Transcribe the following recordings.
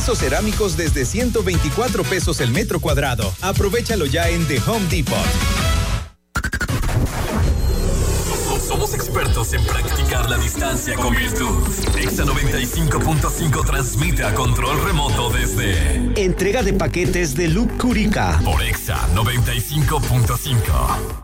Pisos cerámicos desde 124 pesos el metro cuadrado. Aprovéchalo ya en The Home Depot. Somos expertos en practicar la distancia con virtud. Exa 95.5 transmite a control remoto desde... Entrega de paquetes de Loop Curica. Por Exa 95.5.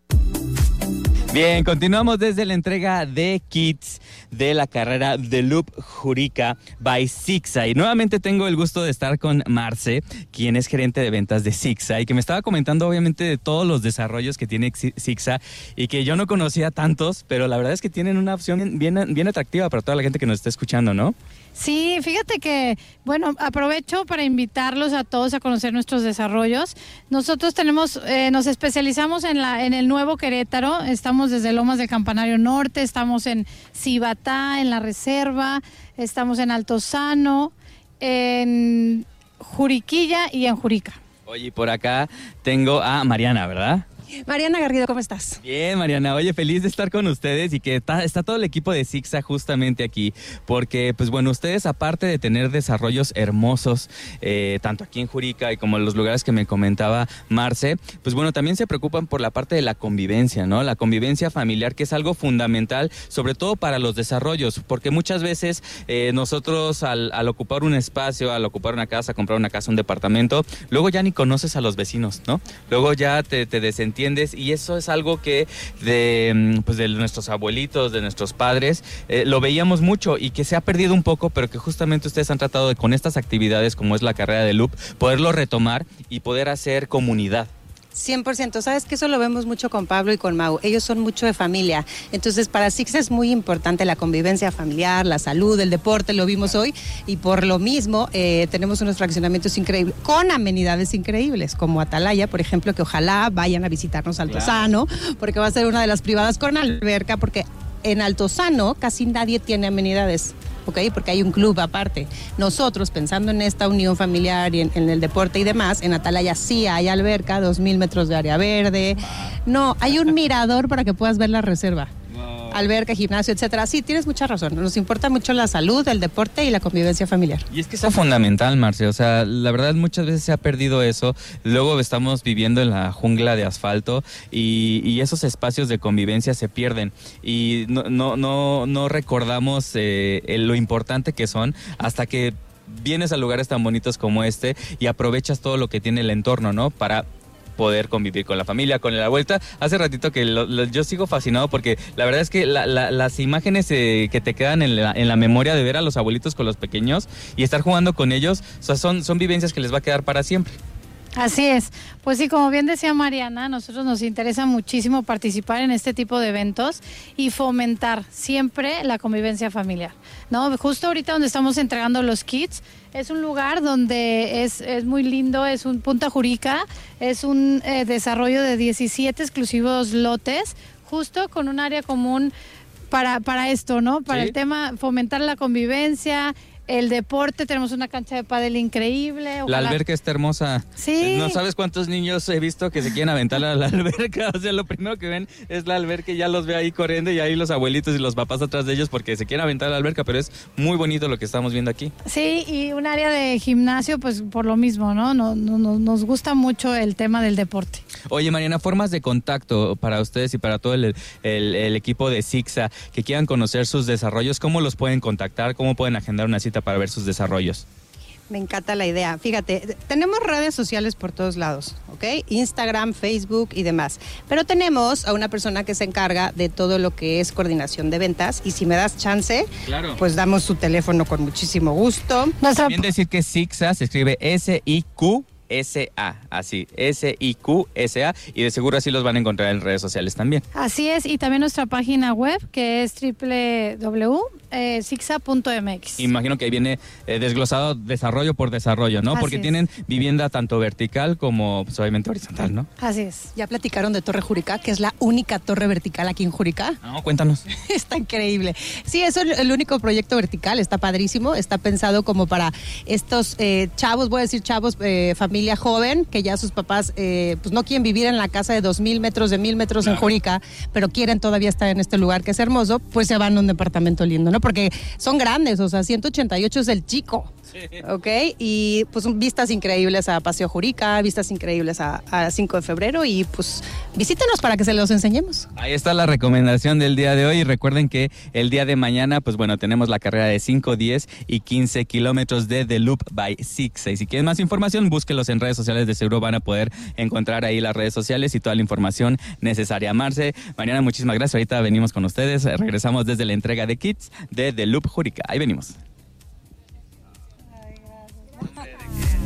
Bien, continuamos desde la entrega de kits de la carrera de Loop Jurica by Sixa. Y nuevamente tengo el gusto de estar con Marce, quien es gerente de ventas de Sixa y que me estaba comentando obviamente de todos los desarrollos que tiene Sixa y que yo no conocía tantos, pero la verdad es que tienen una opción bien atractiva para toda la gente que nos está escuchando, ¿no? Sí, fíjate que, bueno, aprovecho para invitarlos a todos a conocer nuestros desarrollos. Nosotros nos especializamos en el Nuevo Querétaro, estamos desde Lomas del Campanario Norte, estamos en Cibatá, en La Reserva, estamos en Altozano, en Juriquilla y en Jurica. Oye, por acá tengo a Mariana, ¿verdad? Mariana Garrido, ¿cómo estás? Bien, Mariana. Oye, feliz de estar con ustedes y que está todo el equipo de Sixa justamente aquí, porque, pues bueno, ustedes aparte de tener desarrollos hermosos, tanto aquí en Jurica y como en los lugares que me comentaba Marce, pues bueno, también se preocupan por la parte de la convivencia, ¿no? La convivencia familiar, que es algo fundamental, sobre todo para los desarrollos, porque muchas veces nosotros al ocupar un espacio, al ocupar una casa, comprar una casa, un departamento, luego ya ni conoces a los vecinos, ¿no? Luego ya te desentiendes. Y eso es algo que de nuestros abuelitos, de nuestros padres, lo veíamos mucho y que se ha perdido un poco, pero que justamente ustedes han tratado de, con estas actividades como es la carrera de Loop, poderlo retomar y poder hacer comunidad. 100%, sabes que eso lo vemos mucho con Pablo y con Mau, ellos son mucho de familia, entonces para Sixa es muy importante la convivencia familiar, la salud, el deporte, lo vimos hoy, y por lo mismo tenemos unos fraccionamientos increíbles, con amenidades increíbles, como Atalaya, por ejemplo, que ojalá vayan a visitarnos a Altozano, porque va a ser una de las privadas con alberca, porque en Altozano casi nadie tiene amenidades. ¿Okay? Porque hay un club aparte. Nosotros, pensando en esta unión familiar y en el deporte y demás, en Atalaya sí hay alberca, 2,000 metros de área verde. No, hay un mirador para que puedas ver la reserva. Alberca, gimnasio, etcétera. Sí, tienes mucha razón. Nos importa mucho la salud, el deporte y la convivencia familiar. Y es que eso es fundamental, Marce. O sea, la verdad muchas veces se ha perdido eso. Luego estamos viviendo en la jungla de asfalto y esos espacios de convivencia se pierden. Y no recordamos lo importante que son hasta que vienes a lugares tan bonitos como este y aprovechas todo lo que tiene el entorno, ¿no? Para poder convivir con la familia, con la vuelta. Hace ratito que yo sigo fascinado porque la verdad es que las imágenes que te quedan en la memoria de ver a los abuelitos con los pequeños y estar jugando con ellos, o sea, son vivencias que les va a quedar para siempre. Así es. Pues sí, como bien decía Mariana, a nosotros nos interesa muchísimo participar en este tipo de eventos y fomentar siempre la convivencia familiar, ¿no? Justo ahorita donde estamos entregando los kits, es un lugar donde es muy lindo, es un Punta Jurica, es un desarrollo de 17 exclusivos lotes, justo con un área común para esto, ¿no? Para el tema, fomentar la convivencia, el deporte, tenemos una cancha de pádel increíble. Ojalá. La alberca está hermosa. Sí. No sabes cuántos niños he visto que se quieren aventar a la alberca. O sea, lo primero que ven es la alberca y ya los ve ahí corriendo y ahí los abuelitos y los papás atrás de ellos porque se quieren aventar a la alberca, pero es muy bonito lo que estamos viendo aquí. Sí, y un área de gimnasio, pues por lo mismo, ¿no? Nos gusta mucho el tema del deporte. Oye, Mariana, formas de contacto para ustedes y para todo el equipo de Sixa que quieran conocer sus desarrollos, ¿cómo los pueden contactar? ¿Cómo pueden agendar una cita para ver sus desarrollos? Me encanta la idea. Fíjate, tenemos redes sociales por todos lados, ¿ok? Instagram, Facebook y demás. Pero tenemos a una persona que se encarga de todo lo que es coordinación de ventas. Y si me das chance, claro, pues damos su teléfono con muchísimo gusto. También decir que Sixa se escribe S-I-Q-S-A, así, S-I-Q-S-A, y de seguro así los van a encontrar en redes sociales también. Así es, y también nuestra página web, que es www.sixa.mx. Imagino que ahí viene desglosado desarrollo por desarrollo, ¿no? Así porque es. Tienen vivienda tanto vertical como, pues, obviamente horizontal, ¿no? Así es. ¿Ya platicaron de Torre Jurica, que es la única torre vertical aquí en Jurica? No, cuéntanos. Está increíble. Sí, es el único proyecto vertical, está padrísimo, está pensado como para estos chavos, voy a decir chavos, familiares familia joven, que ya sus papás pues no quieren vivir en la casa de 2,000 metros, de 1,000 metros en Jurica, pero quieren todavía estar en este lugar que es hermoso, pues se van a un departamento lindo, ¿no? Porque son grandes, o sea, 188 es el chico. Sí. ¿Ok? Y pues vistas increíbles a Paseo Jurica, vistas increíbles a 5 de febrero y pues visítenos para que se los enseñemos. Ahí está la recomendación del día de hoy y recuerden que el día de mañana pues bueno, tenemos la carrera de 5, 10 y 15 kilómetros de The Loop by Sixa. Y si quieren más información, búsquenlos en redes sociales, de seguro van a poder encontrar ahí las redes sociales y toda la información necesaria. Marce, Mariana, muchísimas gracias. Ahorita venimos con ustedes, regresamos desde la entrega de kits de The Loop Jurica. Ahí venimos.